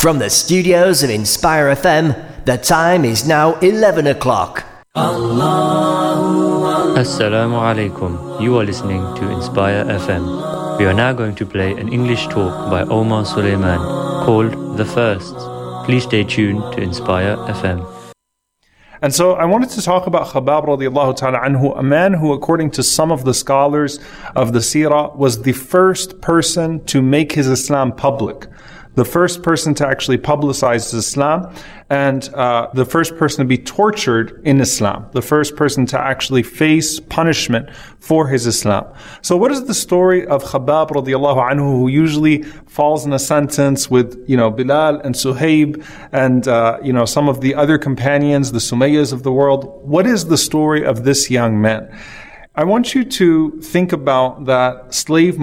From the studios of Inspire FM, the time is now 11 o'clock. Assalamu alaikum. You are listening to Inspire FM. We are now going to play an English talk by Omar Suleiman called The First. Please stay tuned to Inspire FM. And so I wanted to talk about Khabbab radiallahu ta'ala anhu, a man who, according to some of the scholars of the seerah, was the first person to make his Islam public. The first person to actually publicize Islam, and the first person to be tortured in Islam. The first person to actually face punishment for his Islam. So what is the story of Khabbab radiallahu anhu, who usually falls in a sentence with, Bilal and Suhaib and, some of the other companions, the Sumayyas of the world? What is the story of this young man? I want you to think about that slave